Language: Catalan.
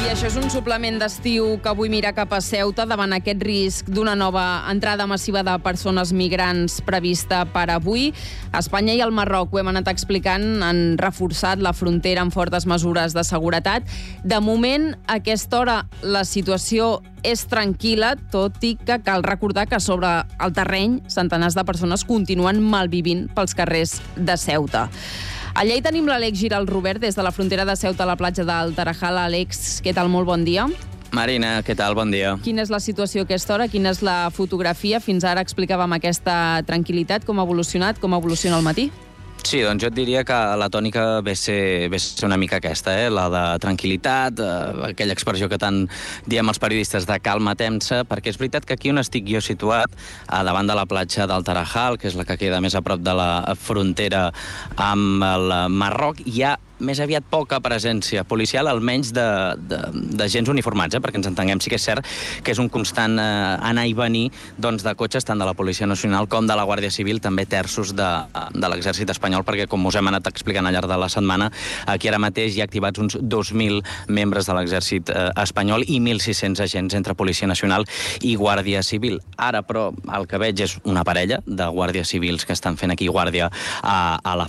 I això és un suplement d'estiu que avui mira cap a Ceuta davant aquest risc d'una nova entrada massiva de persones migrants prevista per avui. Espanya i el Marroc, ho hem anat explicant, han reforçat la frontera amb fortes mesures de seguretat. De moment, a aquesta hora, la situació és tranquil·la, tot i que cal recordar que sobre el terreny centenars de persones continuen malvivint pels carrers de Ceuta. Allà hi tenim l'Àlex Giral Robert, des de la frontera de Ceuta a la platja del Tarajal. Àlex, què tal? Molt bon dia. Marina, què tal? Bon dia. Quina és la situació a aquesta hora? Quina és la fotografia? Fins ara explicàvem aquesta tranquil·litat. Com ha evolucionat? Com evoluciona el matí? Sí, doncs jo et diria que la tònica ve ser una mica aquesta, la de tranquil·litat, aquella expressió que tant diem els periodistes de calma tensa, perquè és veritat que aquí on estic jo situat, davant de la platja del Tarajal, que és la que queda més a prop de la frontera amb el Marroc, hi ha més aviat poca presència policial, almenys de gens uniformats, perquè ens entenguem. Sí que és cert que és un constant anar i venir de cotxes, tant de la Policia Nacional com de la Guàrdia Civil, també terços de l'exèrcit espanyol, perquè, com us hem anat explicant al llarg de la setmana, aquí ara mateix hi ha activats uns 2.000 membres de l'exèrcit espanyol i 1.600 agents entre Policia Nacional i Guàrdia Civil. Ara, però, el que veig és una parella de guàrdies civils que estan fent aquí guàrdia a la